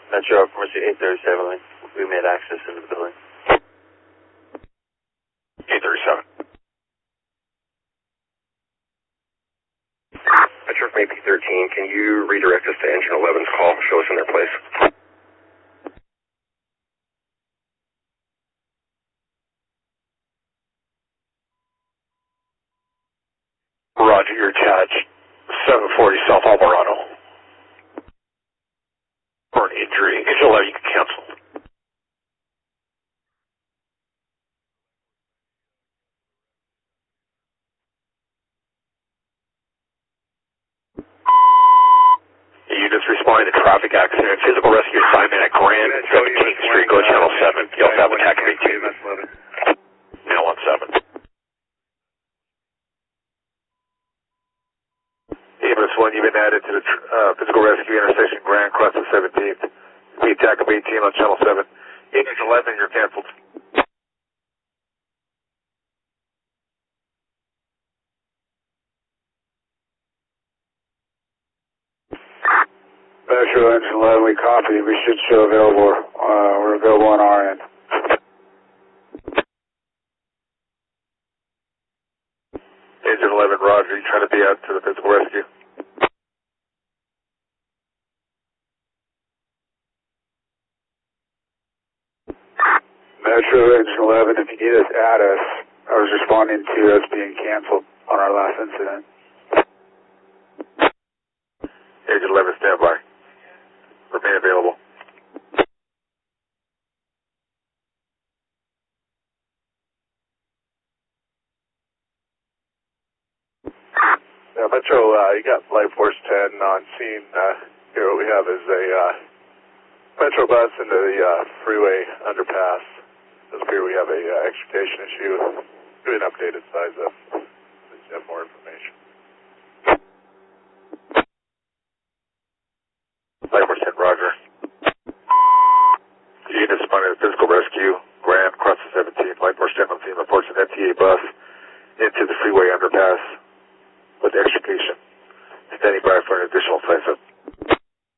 Metro from Mercy 837, we made access into the building. 837. Metro from AP13, can you redirect us to Engine 11's call? Show us in their place. Roger, your charge. 740 South Alvarado. For an injury. Engine 11, you can cancel. Units responding to traffic accident. Physical rescue assignment at Grand and 17th Street. Go channel 7. You also have attack of 18. Channel 17. EMS 1, you've been added to the physical rescue intersection Grand across the 17th. The attack of 18 on channel 7. Engine 11, you're canceled. Metro Engine 11, we copy. We should show available. We're available on our end. Engine 11, Roger. You trying to be out to the physical rescue? Metro Engine 11, if you need us, add us. I was responding to us being canceled on our last incident. Engine 11, stand by. Remain available. Yeah, Metro, you got Life Force 10 on scene. Here what we have is a Metro bus into the freeway underpass. It appears we have a extrication issue. Do an updated size up. Let's have more information. Life Force 10, Roger. Unit responding to physical rescue. Grand across the 17th. Life Force 10 on scene. Reports an MTA bus into the freeway underpass with extrication. Standing by for an additional size up.